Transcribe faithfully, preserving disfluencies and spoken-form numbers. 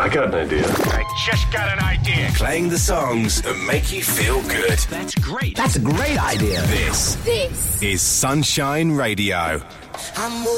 I got an idea. I just got an idea. Playing the songs that make you feel good. That's great. That's a great idea. This, This is Sunshine Radio. I'm